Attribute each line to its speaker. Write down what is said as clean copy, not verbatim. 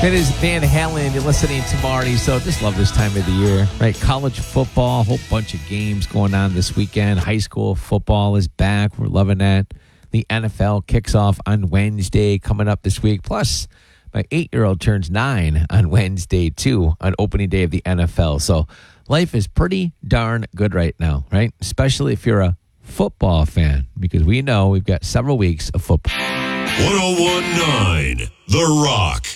Speaker 1: It is Van Halen. You're listening to Marty. So just love this time of the year, right? College football, a whole bunch of games going on this weekend. High school football is back. We're loving that. The NFL kicks off on Wednesday coming up this week. Plus, my 8-year-old turns 9 on Wednesday, too, on opening day of the NFL. So life is pretty darn good right now, right? Especially if you're a football fan, because we know we've got several weeks of football.
Speaker 2: 101.9 The Rock.